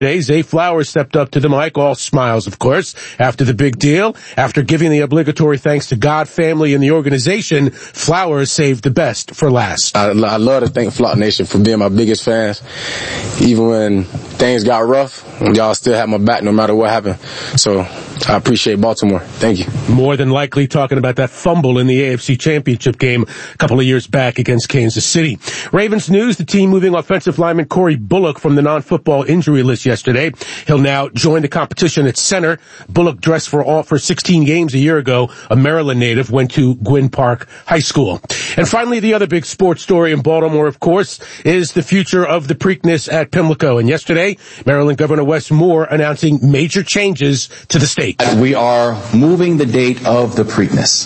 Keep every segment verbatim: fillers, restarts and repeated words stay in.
Zay Flowers stepped up to the mic, all smiles, of course, after the big deal. After giving the obligatory thanks to God, family, and the organization, Flowers saved the best for last. I, I love to thank Flock Nation for being my biggest fans. Even when things got rough, y'all still had my back no matter what happened. So I appreciate Baltimore. Thank you. More than likely talking about that fumble in the A F C Championship game a couple of years back against Kansas City. Ravens news, the team moving offensive lineman Corey Bullock from the non-football injury list yesterday. He'll now join the competition at center. Bullock dressed for all for sixteen games a year ago. A Maryland native, went to Gwynn Park High School. And finally, the other big sports story in Baltimore, of course, is the future of the Preakness at Pimlico. And yesterday, Maryland Governor Wes Moore announcing major changes to the state. We are moving the date of the Preakness,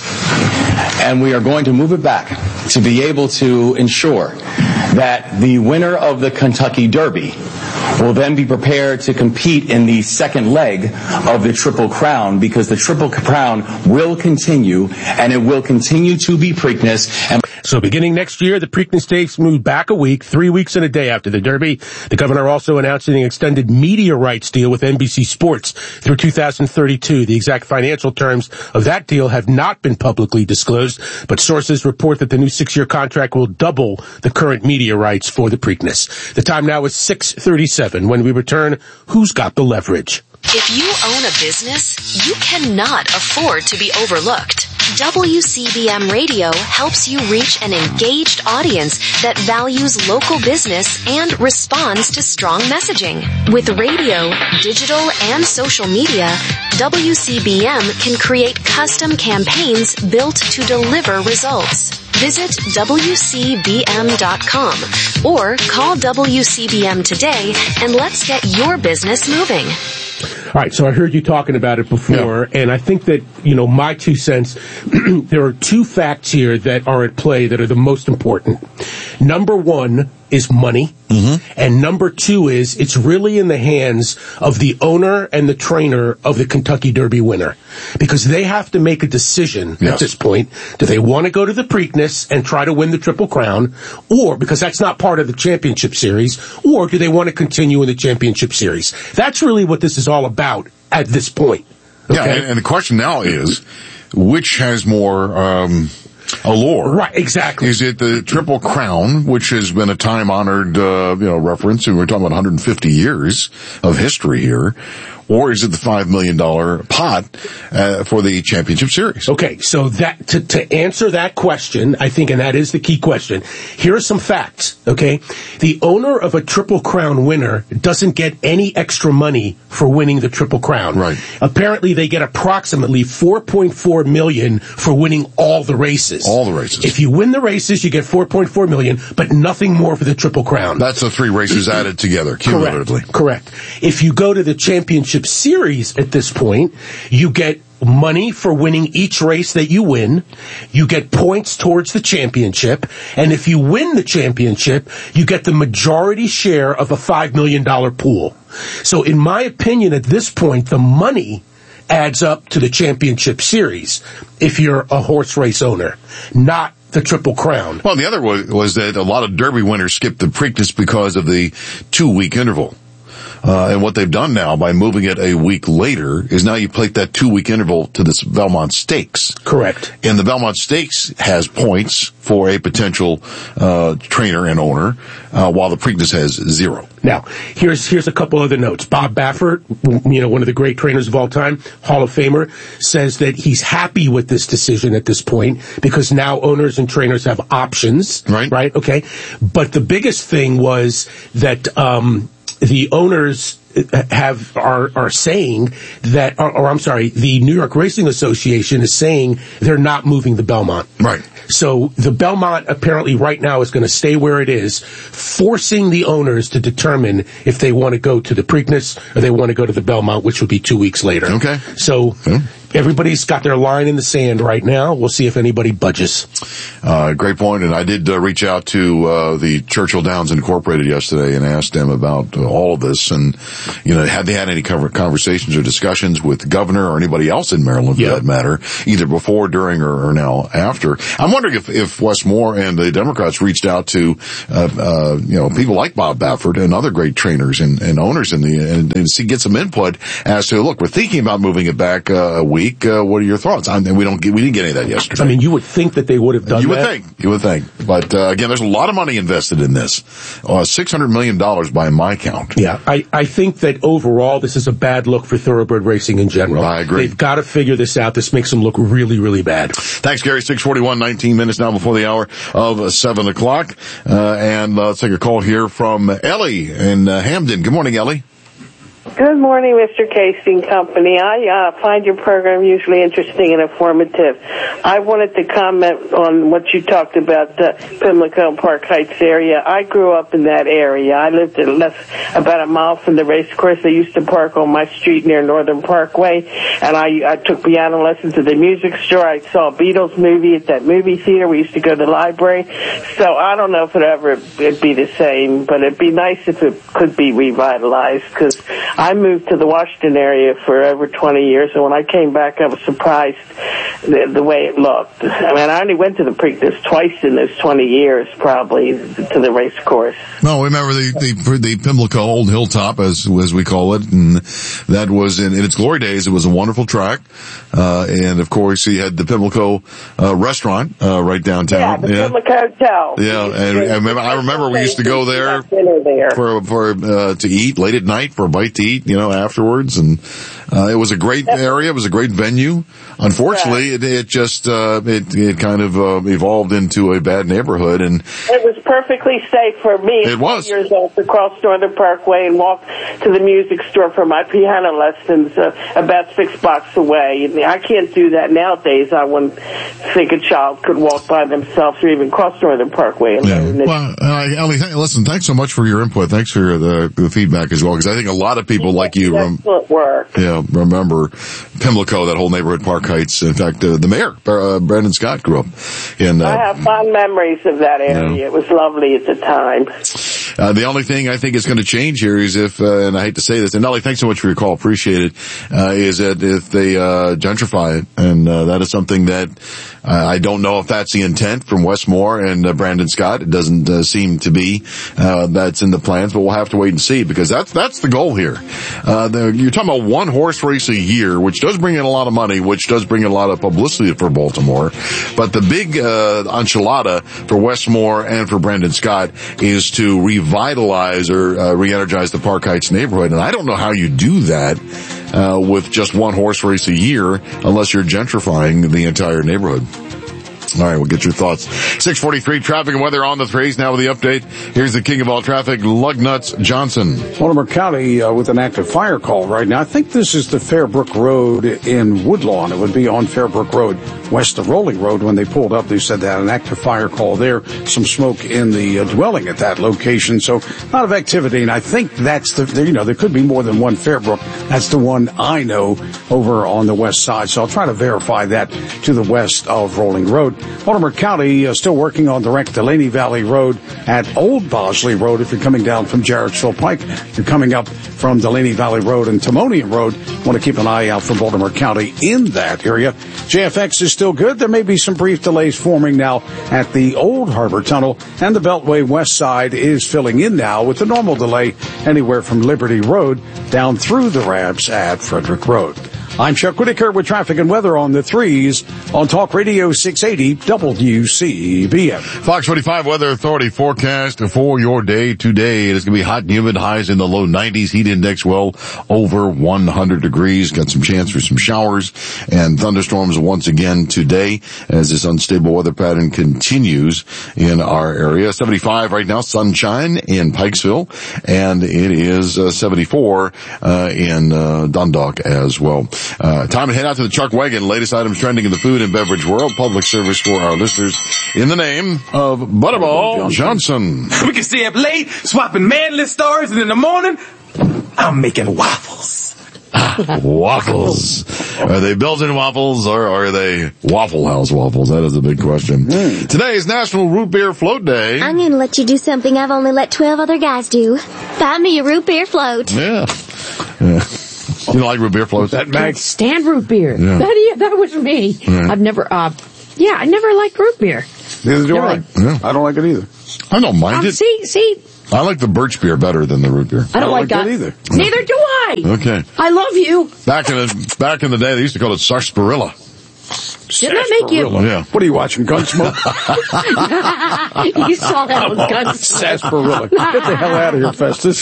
and we are going to move it back to be able to ensure that the winner of the Kentucky Derby will then be prepared to compete in the second leg of the Triple Crown, because the Triple Crown will continue, and it will continue to be Preakness. And So beginning next year, the Preakness Stakes moved back a week, three weeks and a day after the Derby. The governor also announcing an extended media rights deal with N B C Sports through two thousand thirty-two. The exact financial terms of that deal have not been publicly disclosed, but sources report that the new six-year contract will double the current media rights for the Preakness. The time now is six thirty-seven. When we return, who's got the leverage? If you own a business, you cannot afford to be overlooked. W C B M Radio helps you reach an engaged audience that values local business and responds to strong messaging. With radio, digital, and social media, W C B M can create custom campaigns built to deliver results. Visit W C B M dot com or call W C B M today and let's get your business moving. All right, so I heard you talking about it before, yeah. And I think that, you know, my two cents, there are two facts here that are at play that are the most important. Number one is money, mm-hmm. and number two is it's really in the hands of the owner and the trainer of the Kentucky Derby winner, because they have to make a decision yes. at this point. Do they want to go to the Preakness and try to win the Triple Crown, or, because that's not part of the championship series, or do they want to continue in the championship series? That's really what this is all about at this point. Okay? Yeah, and, and the question now is, which has more um allure? Right, exactly. Is it the Triple Crown, which has been a time-honored, uh, you know, reference, and we're talking about one hundred fifty years of history here, or is it the five million dollars pot uh, for the championship series? Okay, so that to, to answer that question, I think, and that is the key question, here are some facts, okay? The owner of a Triple Crown winner doesn't get any extra money for winning the Triple Crown. Right. Apparently, they get approximately four point four million dollars for winning all the races. All the races. If you win the races, you get four point four million dollars, but nothing more for the Triple Crown. That's the three races added together, cumulatively. Correct. Correct. If you go to the championship series at this point, you get money for winning each race that you win. You get points towards the championship. And if you win the championship, you get the majority share of a five million dollars pool. So in my opinion, at this point, the money adds up to the championship series if you're a horse race owner, not the Triple Crown. Well, the other was, was that a lot of Derby winners skipped the Preakness because of the two-week interval. Uh, and what they've done now by moving it a week later is now you plate that two-week interval to this Belmont Stakes. Correct. And the Belmont Stakes has points for a potential uh trainer and owner, uh, while the Preakness has zero. Now, here's here's a couple other notes. Bob Baffert, you know, one of the great trainers of all time, Hall of Famer, says that he's happy with this decision at this point because now owners and trainers have options. Right. Right? Okay. But the biggest thing was that um the owners have are are saying that, or, or I'm sorry, the New York Racing Association is saying they're not moving the Belmont. Right. So the Belmont apparently right now is going to stay where it is, forcing the owners to determine if they want to go to the Preakness or they want to go to the Belmont, which would be two weeks later. Okay. So, yeah. everybody's got their line in the sand right now. We'll see if anybody budges. Uh, great point. And I did uh, reach out to uh, the Churchill Downs Incorporated yesterday and asked them about uh, all of this. And, you know, had they had any conversations or discussions with the governor or anybody else in Maryland, yeah. for that matter, either before, during, or, or now after. I'm wondering if, if Wes Moore and the Democrats reached out to, uh, uh, you know, people like Bob Baffert and other great trainers and, and owners in the, and, and see, get some input as to, look, we're thinking about moving it back uh, a week. Uh, what are your thoughts? I mean, we don't get, we didn't get any of that yesterday. I mean, you would think that they would have done you that. You would think. You would think. But, uh, again, there's a lot of money invested in this. Uh, six hundred million dollars by my count. Yeah. I, I think that overall this is a bad look for thoroughbred racing in general. I agree. They've got to figure this out. This makes them look really, really bad. Thanks, Gary. six forty-one, nineteen minutes now before the hour of seven o'clock. Uh, and uh, let's take a call here from Ellie in uh, Hamden. Good morning, Ellie. Good morning, Mister Casey and Company. I uh, find your program usually interesting and informative. I wanted to comment on what you talked about the Pimlico and Park Heights area. I grew up in that area. I lived at less, about a mile from the race course. I used to park on my street near Northern Parkway, and I, I took piano lessons at the music store. I saw a Beatles movie at that movie theater. We used to go to the library. So I don't know if it ever it'd be the same, but it'd be nice if it could be revitalized, because I moved to the Washington area for over twenty years, and when I came back, I was surprised the, the way it looked. I mean, I only went to the Preakness twice in those twenty years, probably, to the race course. No, remember the, the, the Pimlico Old Hilltop, as, as we call it, and that was in, in its glory days. It was a wonderful track. Uh, and of course, you had the Pimlico, uh, restaurant, uh, right downtown. Yeah, the yeah. Pimlico Hotel. Yeah, and I remember, I remember we used to go there, there. for, for, uh, to eat late at night, for a bite to eat, you know, afterwards. And, uh, it was a great area. It was a great venue. Unfortunately, it, it just, uh, it, it kind of, uh, evolved into a bad neighborhood, and it was perfectly safe for me. It was. Years old to cross Northern Parkway and walk to the music store for my piano lessons, uh, about six blocks away. I can't do that nowadays. I wouldn't think a child could walk by themselves or even cross Northern Parkway. Yeah. Well, uh, Ellie, th- listen, thanks so much for your input. Thanks for the, the feedback as well, because I think a lot of people like you, rem- work. yeah, remember Pimlico, that whole neighborhood, Park Heights. In fact, uh, the mayor, uh, Brandon Scott, grew up in. Uh, I have fond memories of that area. You know, it was lovely at the time. Uh, the only thing I think is going to change here is if, uh, and I hate to say this, and Ellie, thanks so much for your call, appreciate it, uh, is that if they, uh, gentrify it, and, uh, that is something that, uh, I don't know if that's the intent from Wes Moore and, uh, Brandon Scott. It doesn't, uh, seem to be, uh, that's in the plans, but we'll have to wait and see, because that's, that's the goal here. Uh, the, you're talking about one horse race a year, which does bring in a lot of money, which does bring in a lot of publicity for Baltimore, but the big, uh, enchilada for Wes Moore and for Brandon Scott is to revitalize or uh, re-energize the Park Heights neighborhood. And I don't know how you do that uh, with just one horse race a year unless you're gentrifying the entire neighborhood. All right, we'll get your thoughts. six forty-three, traffic and weather on the threes. Now with the update, here's the king of all traffic, Lugnuts Johnson. Baltimore County uh, with an active fire call right now. I think this is the Fairbrook Road in Woodlawn. It would be on Fairbrook Road, west of Rolling Road. When they pulled up, they said they had an active fire call there. Some smoke in the uh, dwelling at that location. So a lot of activity, and I think that's the, you know, there could be more than one Fairbrook. That's the one I know over on the west side. So I'll try to verify that to the west of Rolling Road. Baltimore County uh, still working on direct Delaney Valley Road at Old Bosley Road. If you're coming down from Jarrettsville Pike, you're coming up from Delaney Valley Road and Timonium Road. Want to keep an eye out for Baltimore County in that area. J F X is still good. There may be some brief delays forming now at the Old Harbor Tunnel, and the Beltway West Side is filling in now with the normal delay anywhere from Liberty Road down through the ramps at Frederick Road. I'm Chuck Whitaker with traffic and weather on the threes on Talk Radio six eighty W C B M. Fox forty-five Weather Authority forecast for your day today. It's going to be hot and humid, highs in the low nineties, heat index well over one hundred degrees. Got some chance for some showers and thunderstorms once again today as this unstable weather pattern continues in our area. seventy-five right now, sunshine in Pikesville, and it is uh, seventy-four uh, in uh, Dundalk as well. Uh, time to head out to the Chuck Wagon. Latest items trending in the food and beverage world. Public service for our listeners in the name of Butterball Johnson. We can stay up late, swapping manly stories, and in the morning, I'm making waffles. Ah. waffles. Are they Belgian waffles or are they Waffle House waffles? That is a big question. Mm. Today is National Root Beer Float Day. I'm going to let you do something I've only let twelve other guys do. Buy me a root beer float. Yeah. Yeah. You don't like root beer floats? That Mag? Stand root beer. Yeah. That, yeah, that was me. Yeah. I've never, uh, yeah, I never liked root beer. Neither do never I. Like, yeah. I don't like it either. I don't mind um, it. See, see. I like the birch beer better than the root beer. I don't, I don't like, like that either. Neither do I. Okay. I love you. Back in the back in the day, they used to call it sarsaparilla. Didn't that make you? Yeah. What are you watching, Gunsmoke? You saw that on Gunsmoke. Sarsaparilla. Get the hell out of here, Festus.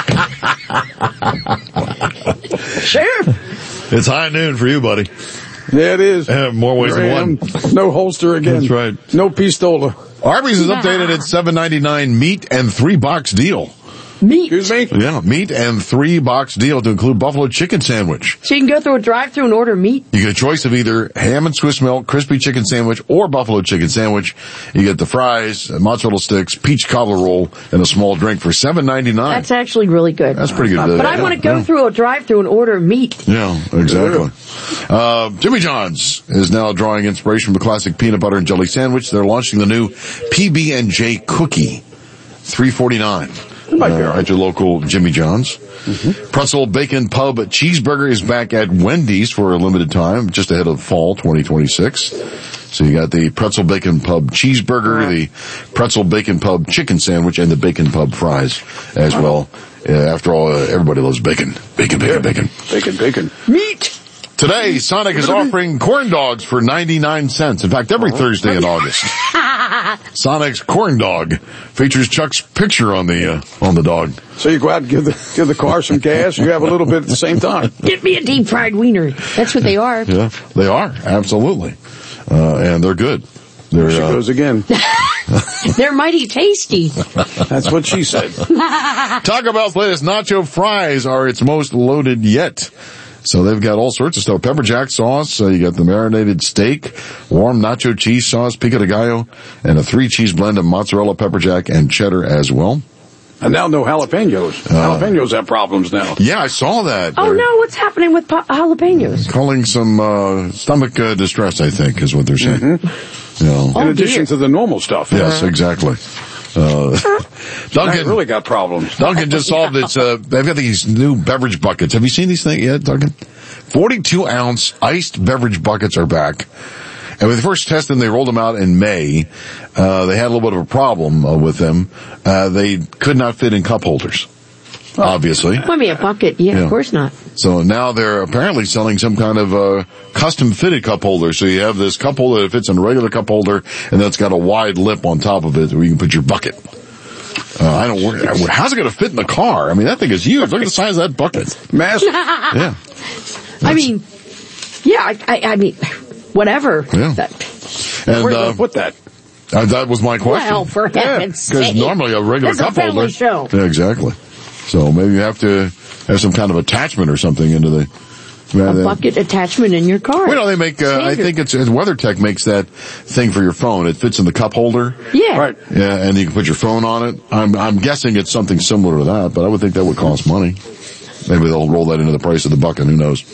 Sure. It's high noon for you, buddy. Yeah, it is. Yeah, more ways Here than one. No holster again. That's right. No pistola. Arby's is updated at seven ninety-nine meat and three box deal. Meat. Excuse me? Yeah, meat and three box deal to include buffalo chicken sandwich. So you can go through a drive-thru and order meat? You get a choice of either ham and Swiss milk, crispy chicken sandwich, or buffalo chicken sandwich. You get the fries, mozzarella sticks, peach cobbler roll, and a small drink for seven ninety-nine. That's actually really good. That's pretty good. But I want to go yeah. through a drive-thru and order meat. Yeah, exactly. Uh, Jimmy John's is now drawing inspiration from the classic peanut butter and jelly sandwich. They're launching the new P B and J cookie, three forty-nine. Uh, at your local Jimmy John's. Mm-hmm. Pretzel Bacon Pub Cheeseburger is back at Wendy's for a limited time, just ahead of fall twenty twenty-six. So you got the Pretzel Bacon Pub Cheeseburger, the Pretzel Bacon Pub Chicken Sandwich, and the Bacon Pub Fries as well. Uh, after all, uh, everybody loves bacon. Bacon, bacon, bacon. Bacon, bacon. Meat! Today, Sonic is offering corn dogs for ninety-nine cents. In fact, every Thursday in August. Sonic's corn dog features Chuck's picture on the, uh, on the dog. So you go out and give the, give the car some gas, you have a little bit at the same time. Get me a deep fried wiener. That's what they are. Yeah, they are. Absolutely. Uh, and they're good. They're, there she uh, goes again. They're mighty tasty. That's what she said. Taco Bell's latest nacho fries are its most loaded yet. So they've got all sorts of stuff. Pepper jack sauce, uh, you got the marinated steak, warm nacho cheese sauce, pico de gallo, and a three cheese blend of mozzarella, pepper jack, and cheddar as well. And now no jalapenos. Uh, jalapenos have problems now. Yeah, I saw that. Oh they're no, what's happening with po- jalapenos? Calling some, uh, stomach uh, distress, I think, is what they're saying. Mm-hmm. You know. Oh, In addition dear. to the normal stuff. Yes, uh-huh. exactly. Uh, Duncan really got problems. Duncan just solved its, uh, they've got these new beverage buckets. Have you seen these things yet, Duncan? forty-two ounce iced beverage buckets are back. And when they first tested them, they rolled them out in May. Uh, they had a little bit of a problem uh, with them. Uh, they could not fit in cup holders. Oh. Obviously. Let me a bucket. Yeah, yeah, of course not. So now they're apparently selling some kind of uh custom fitted cup holder. So you have this cup holder that fits in a regular cup holder, and then it's got a wide lip on top of it where you can put your bucket. Uh, I don't worry. How's it going to fit in the car? I mean, that thing is huge. Look at the size of that bucket. Massive. Yeah. I mean, yeah, I, I, I mean, whatever. Yeah. That, and, where uh, did I put that? Uh, that was my question. Well, for heaven's Because sake. normally a regular It's cup a family holder. show. Yeah, exactly. So maybe you have to have some kind of attachment or something into the. A bucket attachment in your car. Well, they make, uh, I think it's, WeatherTech makes that thing for your phone. It fits in the cup holder. Yeah. Right. Yeah, and you can put your phone on it. I'm, I'm guessing it's something similar to that, but I would think that would cost money. Maybe they'll roll that into the price of the bucket. Who knows?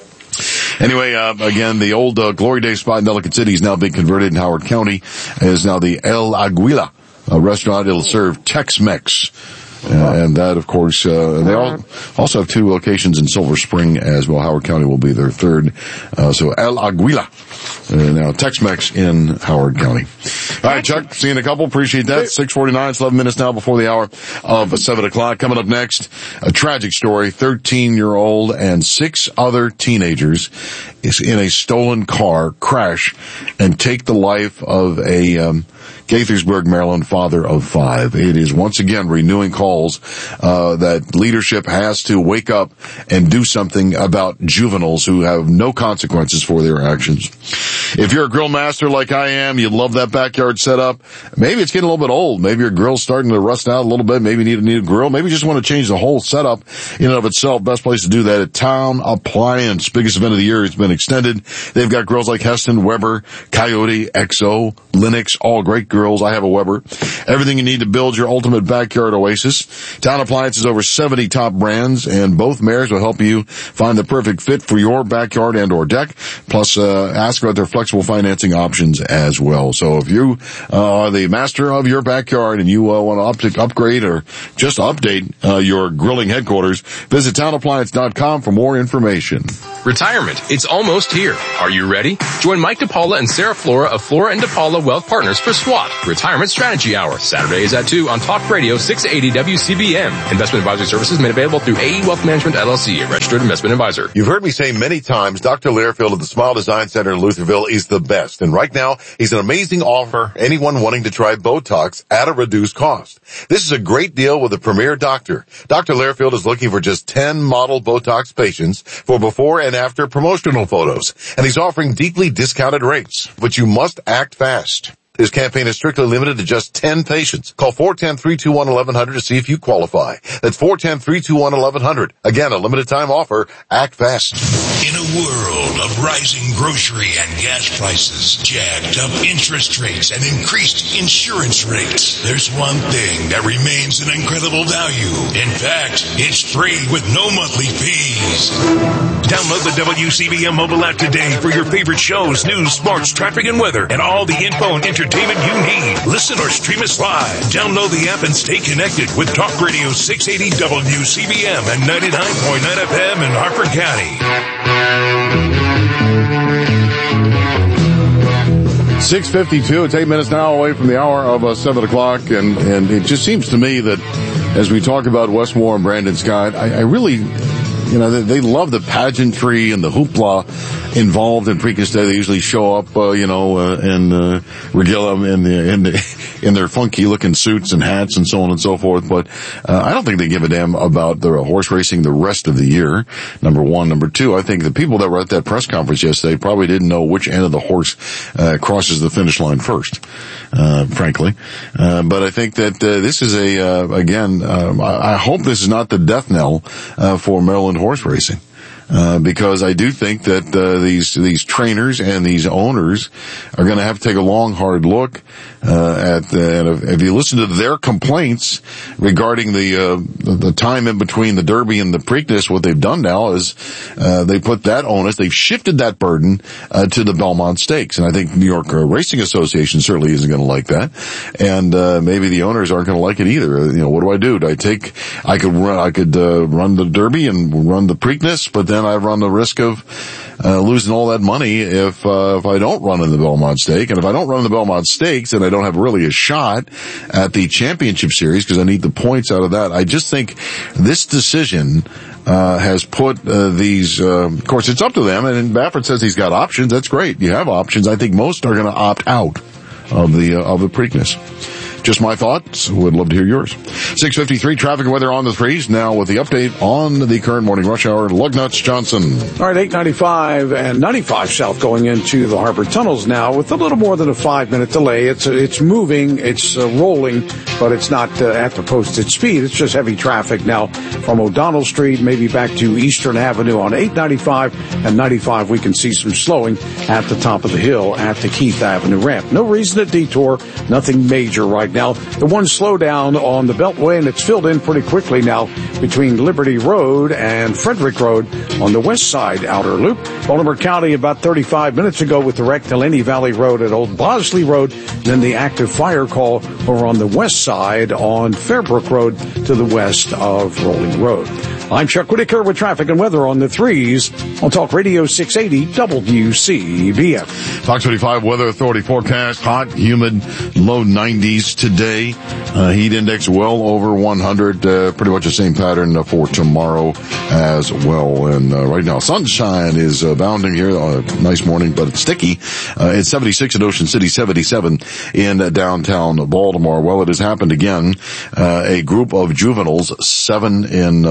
Anyway, uh, again, the old, uh, Glory Days spot in Ellicott City is now being converted in Howard County. It is now the El Aguila, a restaurant. It'll serve Tex-Mex. Uh, and that, of course, uh, they all, also have two locations in Silver Spring as well. Howard County will be their third. Uh, so El Aguila, uh, now Tex-Mex in Howard County. All right, Chuck, see you in a couple. Appreciate that. six forty-nine, it's eleven minutes now before the hour of seven o'clock. Coming up next, a tragic story. thirteen-year-old and six other teenagers is in a stolen car crash and take the life of a, um, Gaithersburg, Maryland father of five. It is once again renewing calls uh that leadership has to wake up and do something about juveniles who have no consequences for their actions. If you're a grill master like I am, you love that backyard setup. Maybe it's getting a little bit old. Maybe your grill's starting to rust out a little bit. Maybe you need a new grill. Maybe you just want to change the whole setup in and of itself. Best place to do that at Town Appliance. Biggest event of the year. It's been extended. They've got grills like Heston, Weber, Coyote, X O, Linux, all great grills. grills. I have a Weber. Everything you need to build your ultimate backyard oasis. Town Appliance has over seventy top brands, and both Mayors will help you find the perfect fit for your backyard and or deck. Plus, uh, ask about their flexible financing options as well. So if you uh, are the master of your backyard and you uh, want to up- upgrade or just update uh, your grilling headquarters, visit town appliance dot com for more information. Retirement. It's almost here. Are you ready? Join Mike DePaula and Sarah Flora of Flora and DePaula Wealth Partners for SWAT, Retirement Strategy Hour. Saturdays at two on Talk Radio six eighty W C B M. Investment advisory services made available through A E Wealth Management L L C, a registered investment advisor. You've heard me say many times, Doctor Learfield of the Smile Design Center in Lutherville is the best. And right now, he's an amazing offer for anyone wanting to try Botox at a reduced cost. This is a great deal with a premier doctor. Doctor Learfield is looking for just ten model Botox patients for before and after promotional photos. And he's offering deeply discounted rates. But you must act fast. His campaign is strictly limited to just ten patients. Call four one zero, three two one, one one zero zero to see if you qualify. That's four one zero, three two one, one one zero zero. Again, a limited time offer. Act fast. In a world of rising grocery and gas prices, jacked up interest rates, and increased insurance rates, there's one thing that remains an incredible value. In fact, it's free with no monthly fees. Download the W C B M mobile app today for your favorite shows, news, sports, traffic, and weather, and all the info and entertainment you need. Listen or stream us live. Download the app and stay connected with Talk Radio six eighty W C B M and ninety-nine point nine F M in Harford County. six fifty-two, it's eight minutes now away from the hour of uh, seven o'clock, and, and it just seems to me that as we talk about Wes Moore and Brandon Scott, I, I really, you know, they, they love the pageantry and the hoopla involved in Preakness Day. They usually show up, uh, you know, uh, and uh, regale them in, the, in, the, in their funky-looking suits and hats and so on and so forth. But uh, I don't think they give a damn about the horse racing the rest of the year, number one. Number two, I think the people that were at that press conference yesterday probably didn't know which end of the horse uh, crosses the finish line first, uh, frankly. Uh, but I think that uh, this is a, uh, again, um, I, I hope this is not the death knell uh, for Maryland horse racing. Uh, because I do think that, uh, these, these trainers and these owners are going to have to take a long, hard look, uh, at the, and if, if you listen to their complaints regarding the, uh, the, the time in between the Derby and the Preakness, what they've done now is, uh, they put that onus, they've shifted that burden, uh, to the Belmont Stakes. And I think New York Racing Association certainly isn't going to like that. And, uh, maybe the owners aren't going to like it either. You know, what do I do? Do I take, I could run, I could, uh, run the Derby and run the Preakness, but then I run the risk of uh, losing all that money if uh, if I don't run in the Belmont Stake. And if I don't run in the Belmont Stakes, then I don't have really a shot at the championship series because I need the points out of that. I just think this decision uh has put uh, these, uh, of course, it's up to them. And Baffert says he's got options. That's great. You have options. I think most are going to opt out of the uh, of the Preakness. Just my thoughts. Would love to hear yours. six fifty-three, traffic and weather on the threes. Now with the update on the current morning rush hour. Lugnuts Johnson. All right, eight ninety-five and ninety-five south going into the harbor tunnels now with a little more than a five-minute delay. It's it's moving, it's uh, rolling, but it's not uh, at the posted speed. It's just heavy traffic now from O'Donnell Street, maybe back to Eastern Avenue on eight ninety-five and ninety-five. We can see some slowing at the top of the hill at the Keith Avenue ramp. No reason to detour, nothing major right now. The one slowdown on the Beltway, and it's filled in pretty quickly now between Liberty Road and Frederick Road on the west side outer loop. Baltimore County about thirty-five minutes ago with the wreck Delaney Valley Road at Old Bosley Road, then the active fire call over on the west side on Fairbrook Road to the west of Rolling Road. I'm Chuck Whitaker with traffic and weather on the threes on Talk Radio six eighty W C B M. Fox twenty-five Weather Authority forecast, hot, humid, low nineties today. Uh, heat index well over one hundred, uh, pretty much the same pattern uh, for tomorrow as well. And uh, right now, sunshine is uh, bounding here. Uh, nice morning, but it's sticky. Uh, it's seventy-six in Ocean City, seventy-seven in uh, downtown Baltimore. Well, it has happened again. Uh, a group of juveniles, seven in uh, all,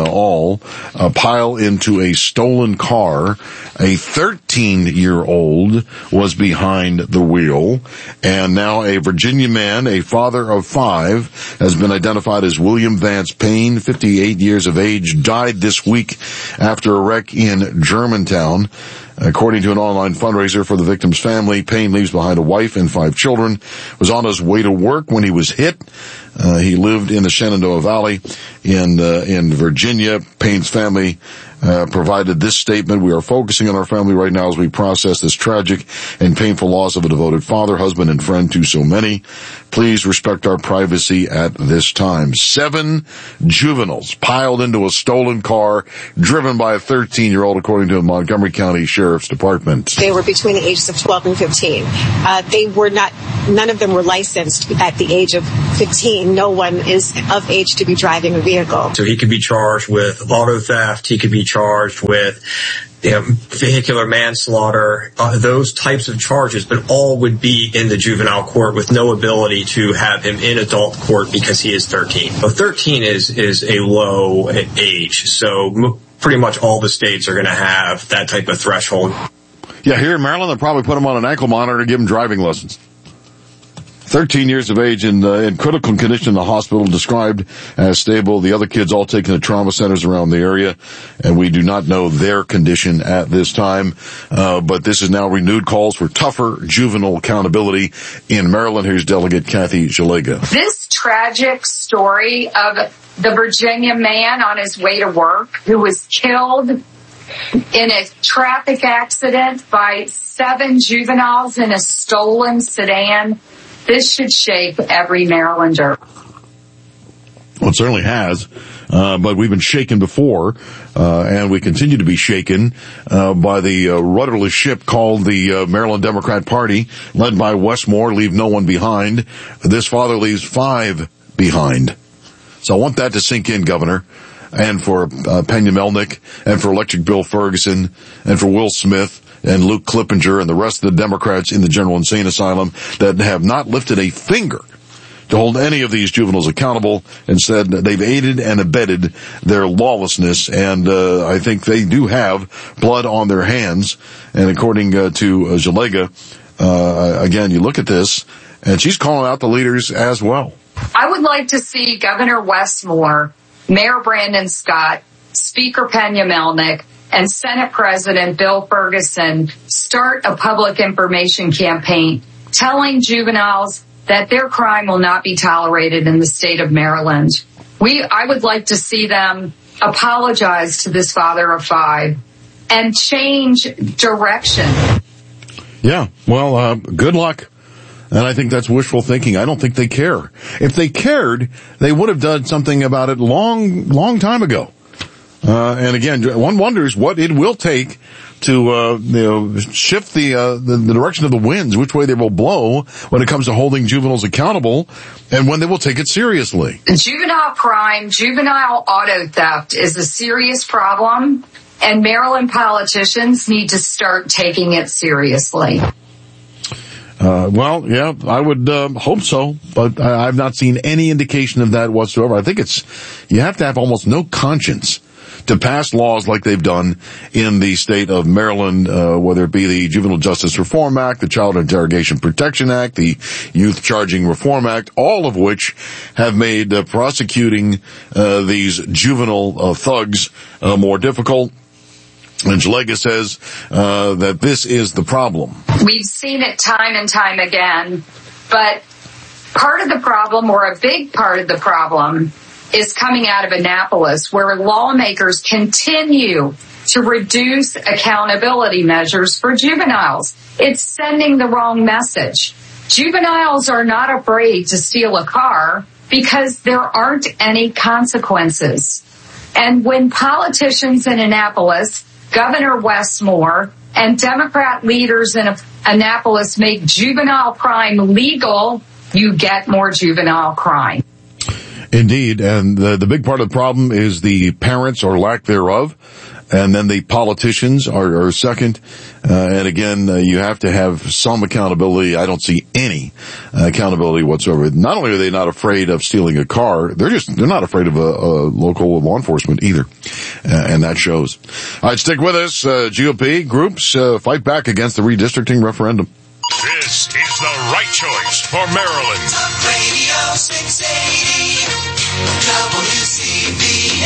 juvenile uh, pile into a stolen car. A thirteen-year-old was behind the wheel, and now a Virginia man, a father of five, has been identified as William Vance Payne, fifty-eight years of age, died this week after a wreck in Germantown. According to an online fundraiser for the victim's family, Payne leaves behind a wife and five children, was on his way to work when he was hit. Uh, he lived in the Shenandoah Valley in, uh, in Virginia. Payne's family Uh, provided this statement: "We are focusing on our family right now as we process this tragic and painful loss of a devoted father, husband, and friend to so many. Please respect our privacy at this time." Seven juveniles piled into a stolen car driven by a thirteen-year-old, according to the Montgomery County Sheriff's Department. They were between the ages of twelve and fifteen. Uh, they were not, none of them were licensed at the age of fifteen. No one is of age to be driving a vehicle. So he could be charged with auto theft. He could be charged with you know, vehicular manslaughter, uh, those types of charges, but all would be in the juvenile court with no ability to have him in adult court because he is thirteen. So thirteen is, is a low age. So m- pretty much all the states are going to have that type of threshold. Yeah, here in Maryland, they'll probably put him on an ankle monitor to give him driving lessons. thirteen years of age and uh, in critical condition in the hospital, described as stable. The other kids all taken to trauma centers around the area, and we do not know their condition at this time. Uh, but this is now renewed calls for tougher juvenile accountability in Maryland. Here's Delegate Kathy Szeliga. This tragic story of the Virginia man on his way to work who was killed in a traffic accident by seven juveniles in a stolen sedan, this should shake every Marylander. Well, it certainly has, uh, but we've been shaken before, uh, and we continue to be shaken uh, by the uh, rudderless ship called the uh, Maryland Democrat Party, led by Wes Moore, leave no one behind. This father leaves five behind. So I want that to sink in, Governor, and for uh, Pena Melnick, and for Electric Bill Ferguson, and for Will Smith, and Luke Clippinger, and the rest of the Democrats in the General Insane Asylum that have not lifted a finger to hold any of these juveniles accountable, and said they've aided and abetted their lawlessness, and uh, I think they do have blood on their hands. And according uh, to uh, Szeliga, uh, again, you look at this, and she's calling out the leaders as well. I would like to see Governor Wes Moore, Mayor Brandon Scott, Speaker Pena Melnick, and Senate President Bill Ferguson start a public information campaign telling juveniles that their crime will not be tolerated in the state of Maryland. We, I would like to see them apologize to this father of five and change direction. Yeah, well, uh, good luck. And I think that's wishful thinking. I don't think they care. If they cared, they would have done something about it long, long time ago. Uh, and again, one wonders what it will take to, uh, you know, shift the, uh, the, the direction of the winds, which way they will blow when it comes to holding juveniles accountable, and when they will take it seriously. Juvenile crime, juvenile auto theft is a serious problem, and Maryland politicians need to start taking it seriously. Uh, well, yeah, I would uh, hope so, but I, I've not seen any indication of that whatsoever. I think it's, you have to have almost no conscience to pass laws like they've done in the state of Maryland, uh, whether it be the Juvenile Justice Reform Act, the Child Interrogation Protection Act, the Youth Charging Reform Act, all of which have made uh, prosecuting uh, these juvenile uh, thugs uh, more difficult. And Szeliga says uh, that this is the problem. We've seen it time and time again, but part of the problem, or a big part of the problem, is coming out of Annapolis, where lawmakers continue to reduce accountability measures for juveniles. It's sending the wrong message. Juveniles are not afraid to steal a car because there aren't any consequences. And when politicians in Annapolis, Governor Wes Moore, and Democrat leaders in Annapolis make juvenile crime legal, you get more juvenile crime. Indeed, and the, the big part of the problem is the parents or lack thereof. and then the politicians are, are second. Uh, and again, uh, you have to have some accountability. I don't see any uh, accountability whatsoever. Not only are they not afraid of stealing a car, they're just, they're not afraid of a, a local law enforcement either. Uh, and that shows. All right, stick with us. Uh, G O P groups uh, fight back against the redistricting referendum. This is the right choice for Maryland. Talk Radio six eighty, W C B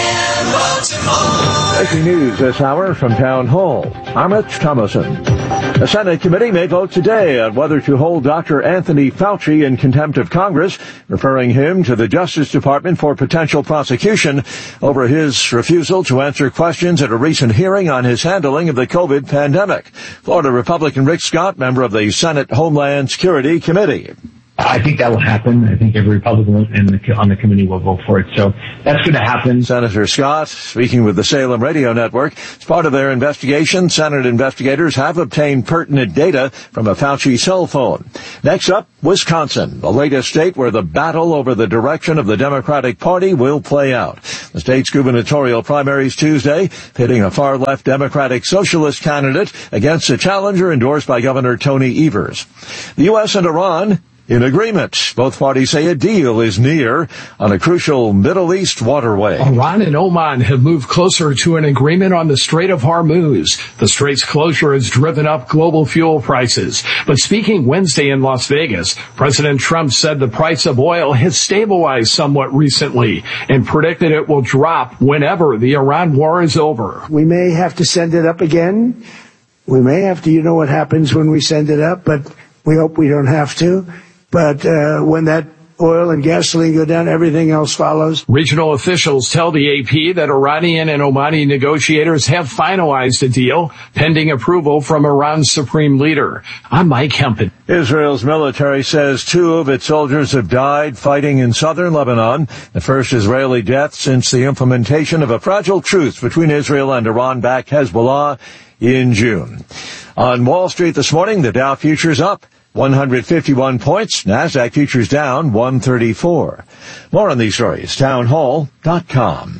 M Baltimore. Breaking news this hour from Town Hall. I'm Rich Thomason. The Senate committee may vote today on whether to hold Doctor Anthony Fauci in contempt of Congress, referring him to the Justice Department for potential prosecution over his refusal to answer questions at a recent hearing on his handling of the COVID pandemic. Florida Republican Rick Scott, member of the Senate Homeland Security Committee. I think that will happen. I think every Republican in the, on the committee will vote for it. So that's going to happen. Senator Scott, speaking with the Salem Radio Network, as part of their investigation, Senate investigators have obtained pertinent data from a Fauci cell phone. Next up, Wisconsin, the latest state where the battle over the direction of the Democratic Party will play out. The state's gubernatorial primaries Tuesday, pitting a far-left Democratic Socialist candidate against a challenger endorsed by Governor Tony Evers. The U S and Iran in agreement. Both parties say a deal is near on a crucial Middle East waterway. Iran and Oman have moved closer to an agreement on the Strait of Hormuz. The strait's closure has driven up global fuel prices. But speaking Wednesday in Las Vegas, President Trump said the price of oil has stabilized somewhat recently and predicted it will drop whenever the Iran war is over. We may have to send it up again. We may have to, you know what happens when we send it up, but we hope we don't have to. But uh, when that oil and gasoline go down, everything else follows. Regional officials tell the A P that Iranian and Omani negotiators have finalized a deal pending approval from Iran's supreme leader. I'm Mike Hempen. Israel's military says two of its soldiers have died fighting in southern Lebanon, the first Israeli death since the implementation of a fragile truce between Israel and Iran-backed Hezbollah in June. On Wall Street this morning, the Dow futures up one hundred fifty-one points. NASDAQ futures down one thirty-four. More on these stories, town hall dot com.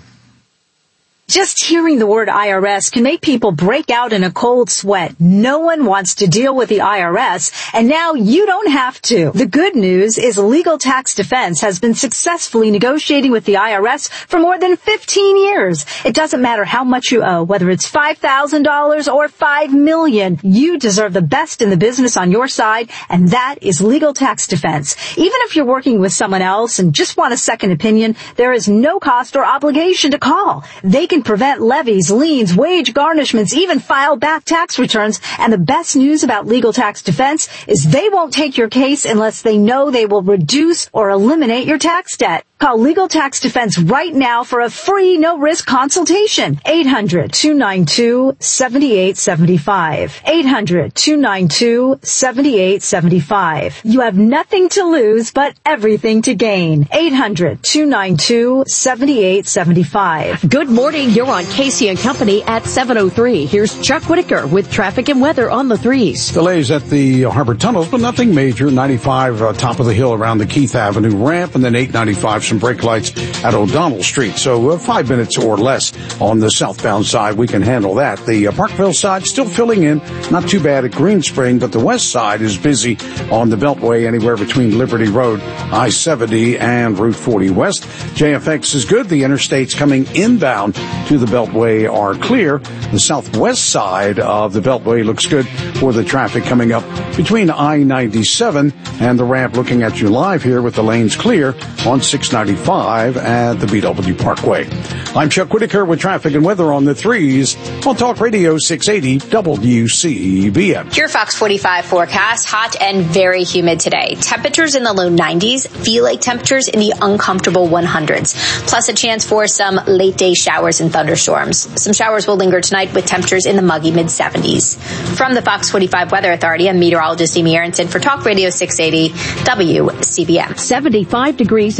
Just hearing the word I R S can make people break out in a cold sweat. No one wants to deal with the I R S, and now you don't have to. The good news is Legal Tax Defense has been successfully negotiating with the I R S for more than fifteen years. It doesn't matter how much you owe, whether it's five thousand dollars or five million dollars. You deserve the best in the business on your side, and that is Legal Tax Defense. Even if you're working with someone else and just want a second opinion, there is no cost or obligation to call. They can prevent levies, liens, wage garnishments, even file back tax returns. And the best news about Legal Tax Defense is they won't take your case unless they know they will reduce or eliminate your tax debt. Call Legal Tax Defense right now for a free, no-risk consultation. eight hundred, two nine two, seven eight seven five. eight hundred, two nine two, seven eight seven five. You have nothing to lose, but everything to gain. eight hundred, two nine two, seven eight seven five. Good morning. You're on Casey and Company at seven oh three. Here's Chuck Whitaker with traffic and weather on the threes. Delays at the Harbor Tunnels, but nothing major. ninety-five, uh, top of the hill around the Keith Avenue ramp, and then eight ninety-five, some brake lights at O'Donnell Street. So uh, five minutes or less on the southbound side. We can handle that. The uh, Parkville side still filling in. Not too bad at Green Spring, but the west side is busy on the Beltway anywhere between Liberty Road, I seventy, and Route forty West. J F X is good. The interstates coming inbound to the Beltway are clear. The southwest side of the Beltway looks good for the traffic coming up between I ninety-seven and the ramp. Looking at you live here with the lanes clear on six ninety-five at the B W Parkway. I'm Chuck Whitaker with traffic and weather on the threes on Talk Radio six eighty W C B M. Your Fox forty-five forecast, hot and very humid today. Temperatures in the low nineties, feel like temperatures in the uncomfortable hundreds. Plus a chance for some late day showers and thunderstorms. Some showers will linger tonight with temperatures in the muggy mid seventies. From the Fox forty-five Weather Authority, I'm meteorologist Amy Aronson for Talk Radio six eighty W C B M. seventy-five degrees in Falls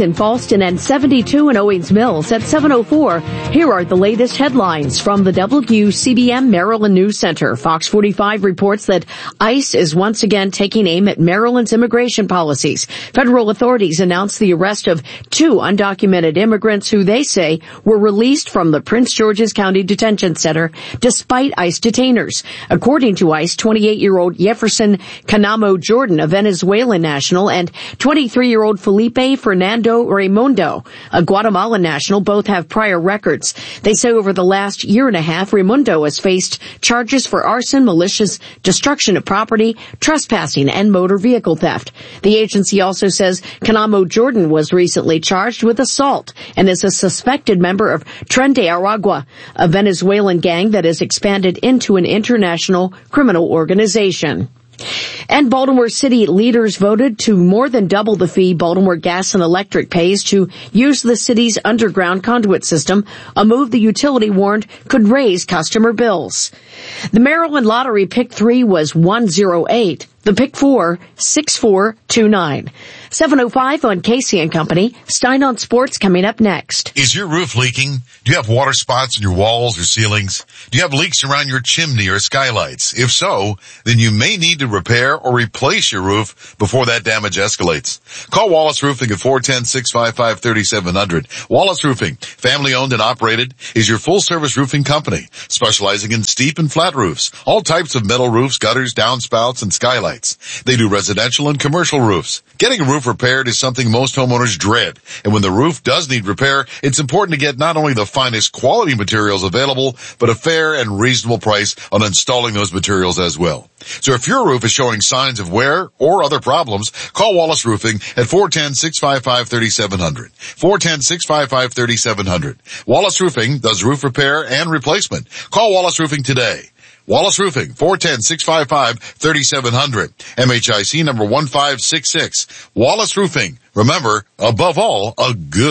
Houston and seventy-two in Owings Mills. At seven oh four, here are the latest headlines from the W C B M Maryland News Center. Fox forty-five reports that ICE is once again taking aim at Maryland's immigration policies. Federal authorities announced the arrest of two undocumented immigrants who they say were released from the Prince George's County Detention Center despite ICE detainers. According to ICE, twenty-eight-year-old Jefferson Canamo Jordan, a Venezuelan national, and twenty-three-year-old Felipe Fernando Raimundo, a Guatemalan national, both have prior records. They say over the last year and a half, Raimundo has faced charges for arson, malicious destruction of property, trespassing, and motor vehicle theft. The agency also says Canamo Jordan was recently charged with assault and is a suspected member of Tren de Aragua, a Venezuelan gang that has expanded into an international criminal organization. And Baltimore City leaders voted to more than double the fee Baltimore Gas and Electric pays to use the city's underground conduit system, a move the utility warned could raise customer bills. The Maryland Lottery Pick three was one oh eight. The Pick four, six four two nine. seven oh five on Casey and Company. Stein on Sports coming up next. Is your roof leaking? Do you have water spots in your walls or ceilings? Do you have leaks around your chimney or skylights? If so, then you may need to repair or replace your roof before that damage escalates. Call Wallace Roofing at four one zero, six five five, three seven zero zero. Wallace Roofing, family owned and operated, is your full service roofing company, specializing in steep and flat roofs, all types of metal roofs, gutters, downspouts, and skylights. They do residential and commercial roofs. Getting a roof repaired is something most homeowners dread. And when the roof does need repair, it's important to get not only the finest quality materials available, but a fair and reasonable price on installing those materials as well. So if your roof is showing signs of wear or other problems, call Wallace Roofing at four one zero, six five five, three seven zero zero. four one zero, six five five, three seven zero zero. Wallace Roofing does roof repair and replacement. Call Wallace Roofing today. Wallace Roofing, four one zero, six five five, three seven zero zero. M H I C number one five six six. Wallace Roofing. Remember, above all, a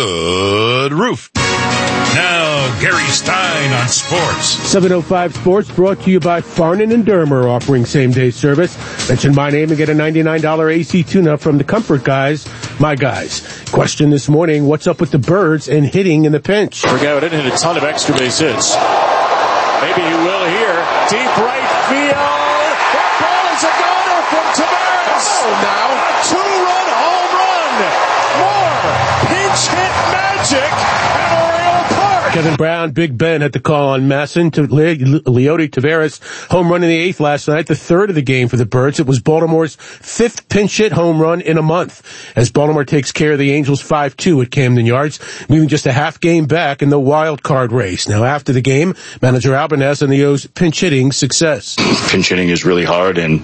good roof. Now, Gary Stein on sports. seven oh five Sports brought to you by Farnan and Dermer, offering same-day service. Mention my name and get a ninety-nine dollars A C tune-up from the Comfort Guys, my guys. Question this morning, what's up with the Birds and hitting in the pinch? Brigado didn't hit a ton of extra base hits. Maybe he will here. Deep right field. That ball is a goner from Tavares. Oh, now a two-run home run. More pinch hit magic at Oriole Park. Kevin Brown, Big Ben had the call on Masson to Le- Leody Taveras. Home run in the eighth last night, the third of the game for the Birds. It was Baltimore's fifth pinch hit home run in a month as Baltimore takes care of the Angels five two at Camden Yards, moving just a half game back in the wild card race. Now after the game, manager Albanese and the O's pinch hitting success. Pinch hitting is really hard, and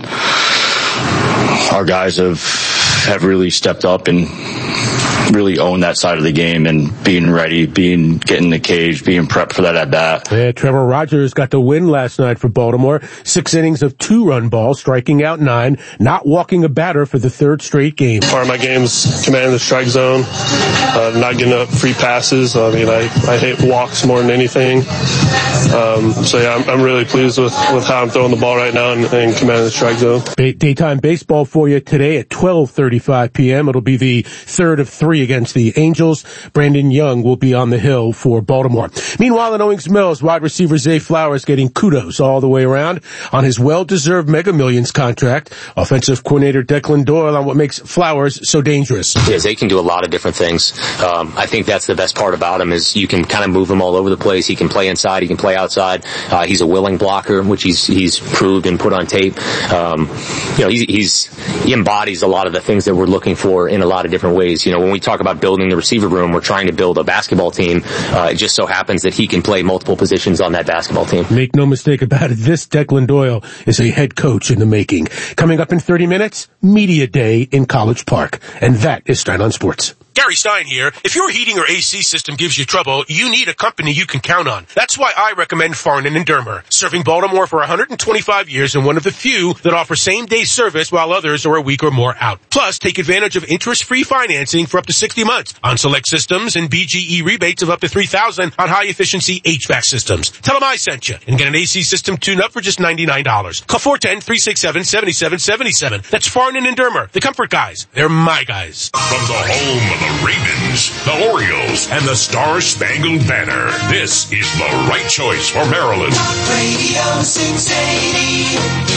our guys have have really stepped up and really own that side of the game and being ready, being getting the cage, being prepped for that at bat. Yeah, Trevor Rogers got the win last night for Baltimore. Six innings of two-run balls, striking out nine, not walking a batter for the third straight game. Part of my game's commanding the strike zone, uh, not getting up free passes. I mean, I, I hate walks more than anything. Um, so yeah, I'm, I'm really pleased with, with how I'm throwing the ball right now and, and commanding the strike zone. Ba- daytime baseball for you today at twelve thirty-five p.m. It'll be the third of three against the Angels. Brandon Young will be on the hill for Baltimore. Meanwhile, in Owings Mills, wide receiver Zay Flowers getting kudos all the way around on his well-deserved Mega Millions contract. Offensive coordinator Declan Doyle on what makes Flowers so dangerous. Yeah, Zay can do a lot of different things. Um, I think that's the best part about him is you can kind of move him all over the place. He can play inside. He can play outside. Uh, he's a willing blocker, which he's he's proved and put on tape. Um, you know, he's, he's he embodies a lot of the things that we're looking for in a lot of different ways. You know, when we talk about building the receiver room, we're trying to build a basketball team. Uh, it just so happens that he can play multiple positions on that basketball team. Make no mistake about it, this Declan Doyle is a head coach in the making. Coming up in thirty minutes, Media Day in College Park. And that is Stein on Sports. Gary Stein here. If your heating or A C system gives you trouble, you need a company you can count on. That's why I recommend Farnan and Dermer, serving Baltimore for one hundred twenty-five years and one of the few that offer same-day service while others are a week or more out. Plus, take advantage of interest-free financing for up to sixty months on select systems and B G E rebates of up to three thousand dollars on high-efficiency H V A C systems. Tell them I sent you and get an A C system tuned-up for just ninety-nine dollars. Call four one zero, three six seven, seven seven seven seven. That's Farnan and Dermer, the Comfort Guys. They're my guys. From the home of The Ravens, the Orioles, and the Star-Spangled Banner. This is the right choice for Maryland. Radio six eighty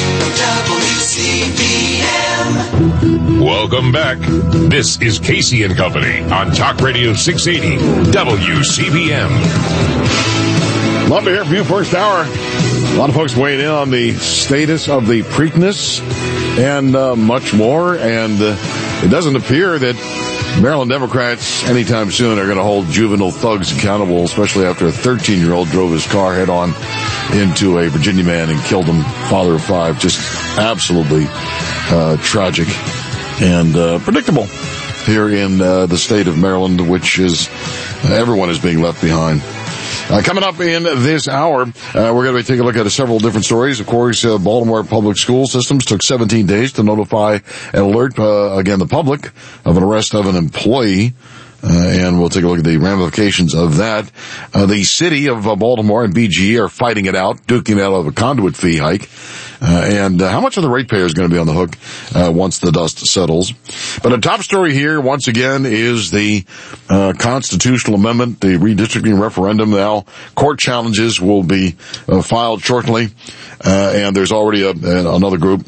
W C B M. Welcome back. This is Casey and Company on Talk Radio six eighty W C B M. Love to hear from you first hour. A lot of folks weighing in on the status of the Preakness and uh, much more. And uh, it doesn't appear that Maryland Democrats anytime soon are going to hold juvenile thugs accountable, especially after a thirteen-year-old drove his car head-on into a Virginia man and killed him, father of five. Just absolutely uh, tragic and uh, predictable here in uh, the state of Maryland, which is uh, everyone is being left behind. Uh, coming up in this hour, uh, we're going to be taking a look at several different stories. Of course, uh, Baltimore Public School Systems took seventeen days to notify and alert, uh, again, the public of an arrest of an employee. Uh, and we'll take a look at the ramifications of that. Uh, the city of uh, Baltimore and B G E are fighting it out, duking it out of a conduit fee hike. Uh, and uh, how much of the ratepayers going to be on the hook uh, once the dust settles? But a top story here, once again, is the uh, constitutional amendment, the redistricting referendum. Now, court challenges will be uh, filed shortly, uh, and there's already a, another group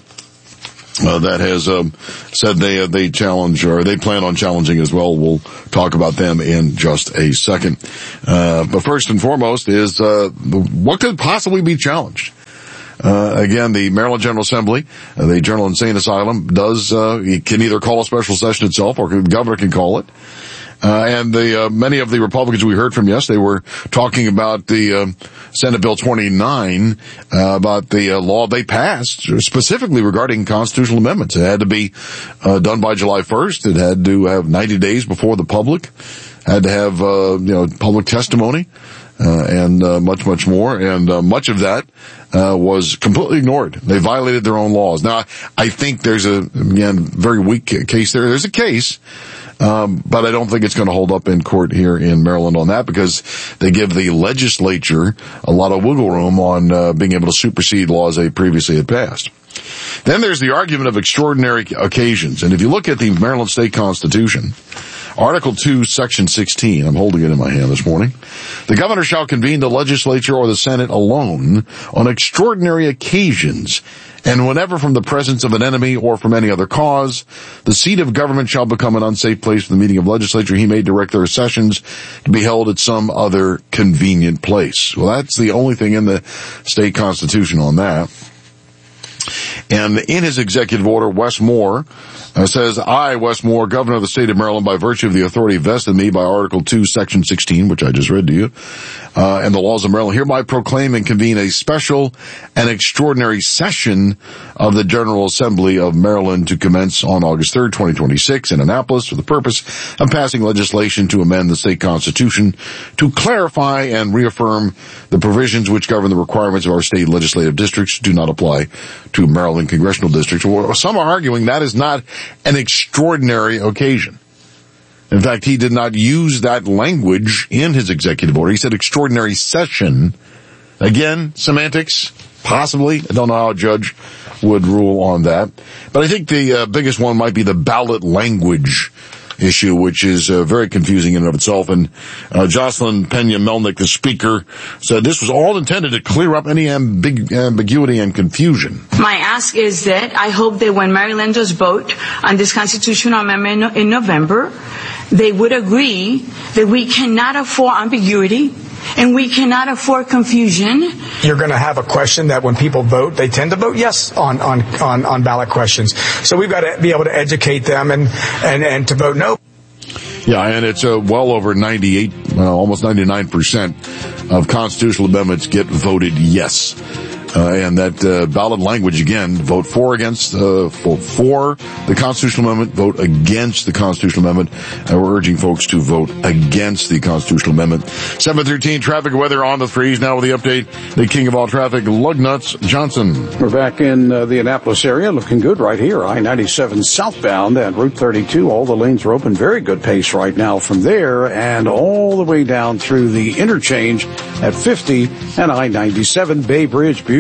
Uh, that has um, said they uh, they challenge or they plan on challenging as well. We'll talk about them in just a second. Uh, but first and foremost is uh, what could possibly be challenged? Uh, again, the Maryland General Assembly, uh, the General Insane Asylum, does uh, it can either call a special session itself or the governor can call it. Uh, and the, uh, many of the Republicans we heard from yesterday were talking about the, uh, Senate Bill twenty-nine, uh, about the uh, law they passed specifically regarding constitutional amendments. It had to be, uh, done by July first. It had to have ninety days before the public, had to have, uh, you know, public testimony, uh, and, uh, much, much more. And, uh, much of that, uh, was completely ignored. They violated their own laws. Now, I think there's a, again, very weak case there. There's a case. Um, but I don't think it's going to hold up in court here in Maryland on that because they give the legislature a lot of wiggle room on uh, being able to supersede laws they previously had passed. Then there's the argument of extraordinary occasions. And if you look at the Maryland State Constitution, Article two, Section sixteen, I'm holding it in my hand this morning, the governor shall convene the legislature or the Senate alone on extraordinary occasions, and whenever from the presence of an enemy or from any other cause, the seat of government shall become an unsafe place for the meeting of legislature, he may direct their sessions to be held at some other convenient place. Well, that's the only thing in the state constitution on that. And in his executive order, Wes Moore uh, says, I, Wes Moore, governor of the state of Maryland, by virtue of the authority vested in me by Article two, Section sixteen, which I just read to you, uh, and the laws of Maryland, hereby proclaim and convene a special and extraordinary session of the General Assembly of Maryland to commence on August third, twenty twenty-six in Annapolis for the purpose of passing legislation to amend the state constitution to clarify and reaffirm the provisions which govern the requirements of our state legislative districts do not apply to Maryland congressional districts. Some are arguing that is not an extraordinary occasion. In fact, he did not use that language in his executive order. He said extraordinary session. Again, semantics, possibly. I don't know how a judge would rule on that. But I think the uh, biggest one might be the ballot language issue, which is uh, very confusing in and of itself. And uh, Jocelyn Pena-Melnick, the speaker, said this was all intended to clear up any ambig- ambiguity and confusion. My ask is that I hope that when Marylanders vote on this constitutional amendment in November, they would agree that we cannot afford ambiguity and we cannot afford confusion. You're going to have a question that when people vote, they tend to vote yes on, on, on, on ballot questions. So we've got to be able to educate them and, and, and to vote no. Yeah, and it's uh, well over ninety-eight, uh, almost ninety-nine percent of constitutional amendments get voted yes. Uh, and that uh, ballot language, again, vote for against, uh, vote for the constitutional amendment, vote against the constitutional amendment. And we're urging folks to vote against the constitutional amendment. seven thirteen, traffic weather on the threes. Now with the update, the king of all traffic, Lugnuts Johnson. We're back in uh, the Annapolis area, looking good right here. I ninety-seven southbound at Route thirty-two. All the lanes are open. Very good pace right now from there and all the way down through the interchange at fifty and I ninety-seven Bay Bridge. Beautiful.